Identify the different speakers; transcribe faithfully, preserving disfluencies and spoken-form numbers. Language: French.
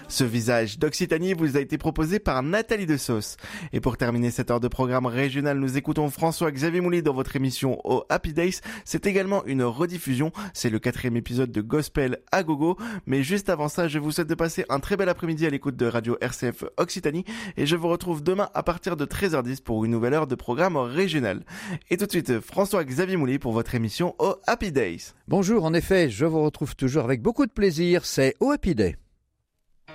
Speaker 1: Ce visage d'Occitanie vous a été proposé par Nathalie de Sauce. Et pour terminer cette heure de programme régional, nous écoutons François-Xavier Mouly dans votre émission Oh Happy Days. C'est également une rediffusion, c'est le quatrième épisode de Gospel à gogo. Mais juste avant ça, je vous souhaite de passer un très bel après-midi à l'écoute de Radio R C F Occitanie. Et je vous retrouve demain à partir de treize heures dix pour une nouvelle heure de programme régional. Et tout de suite, François-Xavier Mouly pour votre émission Oh Happy Days.
Speaker 2: Bonjour, en effet, je vous retrouve toujours avec beaucoup de plaisir, c'est Oh Happy Day.